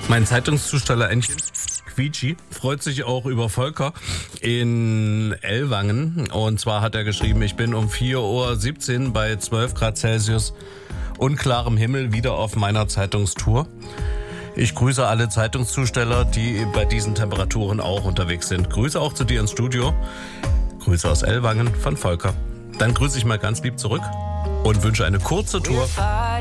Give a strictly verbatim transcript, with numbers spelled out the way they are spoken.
Mein Zeitungszusteller Quietschi freut sich auch über Volker in Ellwangen. Und zwar hat er geschrieben, ich bin um vier Uhr siebzehn bei zwölf Grad Celsius unklarem Himmel wieder auf meiner Zeitungstour. Ich grüße alle Zeitungszusteller, die bei diesen Temperaturen auch unterwegs sind. Grüße auch zu dir ins Studio. Grüße aus Ellwangen von Volker. Dann grüße ich mal ganz lieb zurück und wünsche eine kurze Tour